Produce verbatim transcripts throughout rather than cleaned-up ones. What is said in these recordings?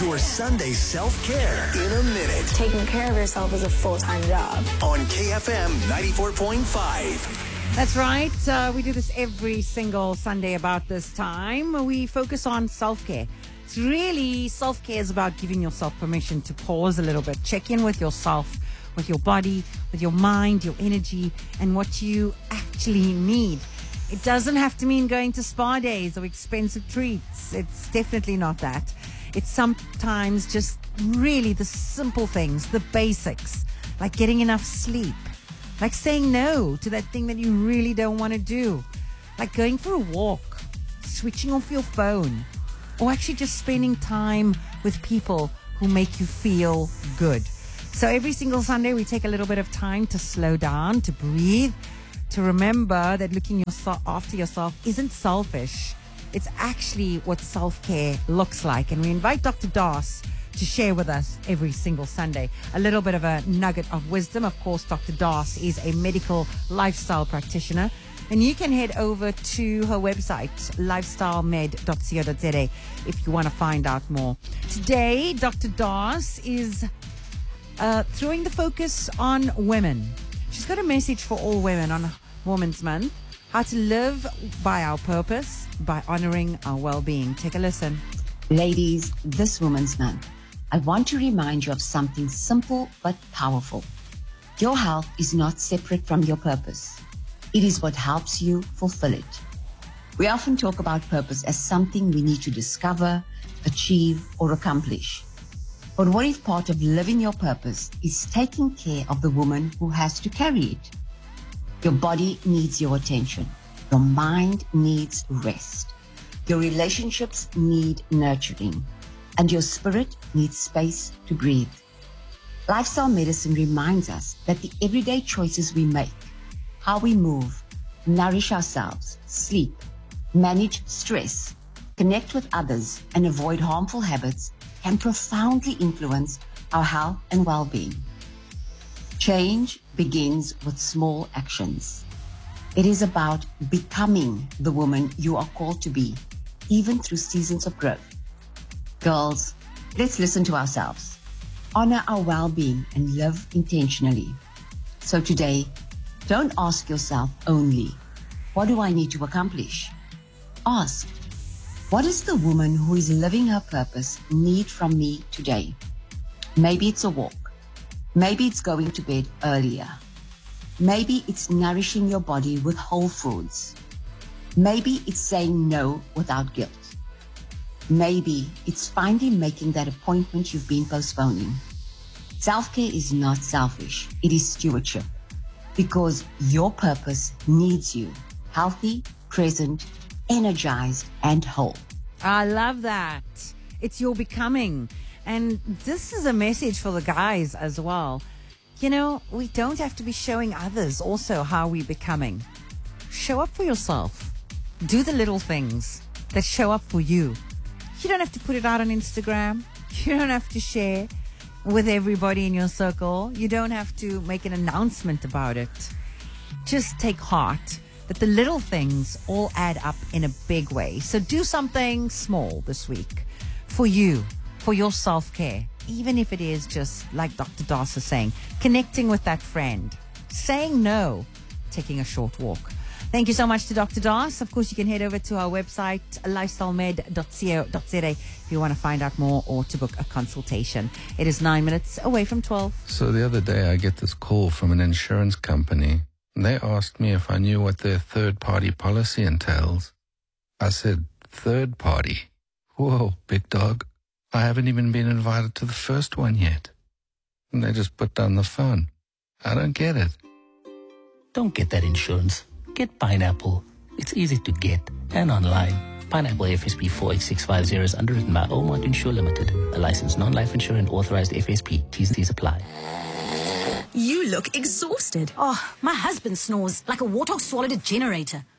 your Sunday self-care in a minute. Taking care of yourself is a full-time job. On K F M ninety-four point five. That's right. Uh, we do this every single Sunday about this time. We focus on self-care. It's really, self-care is about giving yourself permission to pause a little bit, check in with yourself, with your body, with your mind, your energy, and what you actually need. It doesn't have to mean going to spa days or expensive treats. It's definitely not that. It's sometimes just really the simple things, the basics, like getting enough sleep, like saying no to that thing that you really don't want to do, like going for a walk, switching off your phone, or actually just spending time with people who make you feel good. So every single Sunday, we take a little bit of time to slow down, to breathe, to remember that looking yourself after yourself isn't selfish. It's actually what self-care looks like. And we invite Doctor Das to share with us every single Sunday a little bit of a nugget of wisdom. Of course, Doctor Das is a medical lifestyle practitioner. And you can head over to her website, lifestyle med dot co dot za, if you want to find out more. Today, Doctor Das is uh, throwing the focus on women. She's got a message for all women on Women's Month, how to live by our purpose, by honoring our well-being. Take a listen. Ladies, this Women's Month, I want to remind you of something simple but powerful. Your health is not separate from your purpose. It is what helps you fulfill it. We often talk about purpose as something we need to discover, achieve, or accomplish. But what if part of living your purpose is taking care of the woman who has to carry it? Your body needs your attention. Your mind needs rest. Your relationships need nurturing. And your spirit needs space to breathe. Lifestyle medicine reminds us that the everyday choices we make, how we move, nourish ourselves, sleep, manage stress, connect with others, and avoid harmful habits can profoundly influence our health and well-being. Change begins with small actions. It is about becoming the woman you are called to be, even through seasons of growth. Girls, let's listen to ourselves, honor our well-being, and live intentionally. So today, don't ask yourself only, what do I need to accomplish? Ask, what does the woman who is living her purpose need from me today? Maybe it's a walk. Maybe it's going to bed earlier. Maybe it's nourishing your body with whole foods. Maybe it's saying no without guilt. Maybe it's finally making that appointment you've been postponing. Self-care is not selfish. It is stewardship. Because your purpose needs you healthy, present, energized, and whole. I love that. It's your becoming. And this is a message for the guys as well. You know, we don't have to be showing others also how we're becoming. Show up for yourself. Do the little things that show up for you. You don't have to put it out on Instagram. You don't have to share with everybody in your circle. You don't have to make an announcement about it. Just take heart that the little things all add up in a big way. So do something small this week for you, for your self-care, even if it is just like Doctor Das is saying, connecting with that friend, saying no, taking a short walk. Thank you so much to Doctor Das. Of course, you can head over to our website, lifestyle med dot co dot za, if you want to find out more or to book a consultation. It is nine minutes away from twelve. So the other day, I get this call from an insurance company, and they asked me if I knew what their third-party policy entails. I said, third party? Whoa, big dog. I haven't even been invited to the first one yet. And they just put down the phone. I don't get it. Don't get that insurance. Get Pineapple. It's easy to get and online. Pineapple F S P four eight six five zero is underwritten by Omart Insure Limited, a licensed non-life insurer and authorized F S P. T's and C's apply. You look exhausted. Oh, my husband snores like a warthog swallowed a generator.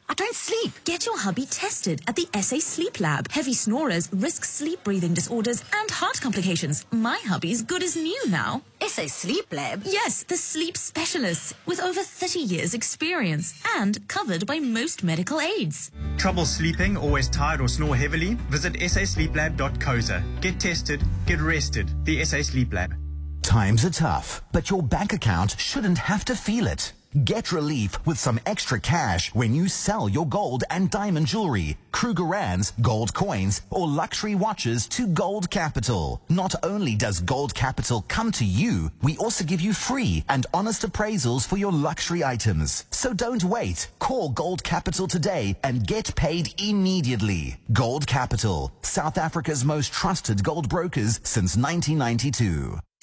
I don't sleep. Get your hubby tested at the S A Sleep Lab. Heavy snorers risk sleep breathing disorders and heart complications. My hubby's good as new now. S A Sleep Lab? Yes, the sleep specialists with over thirty years experience and covered by most medical aids. Trouble sleeping, always tired or snore heavily? Visit s a sleep lab dot co za. Get tested, get rested. The S A Sleep Lab. Times are tough, but your bank account shouldn't have to feel it. Get relief with some extra cash when you sell your gold and diamond jewelry, Krugerrands, gold coins, or luxury watches to Gold Capital. Not only does Gold Capital come to you, we also give you free and honest appraisals for your luxury items. So don't wait. Call Gold Capital today and get paid immediately. Gold Capital, South Africa's most trusted gold brokers since nineteen ninety-two.